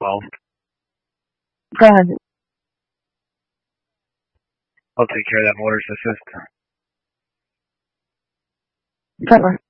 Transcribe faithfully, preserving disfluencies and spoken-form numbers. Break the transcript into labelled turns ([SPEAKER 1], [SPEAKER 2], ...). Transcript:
[SPEAKER 1] twelve.
[SPEAKER 2] Go ahead.
[SPEAKER 1] I'll take care of that, mortars assist.
[SPEAKER 2] Trevor.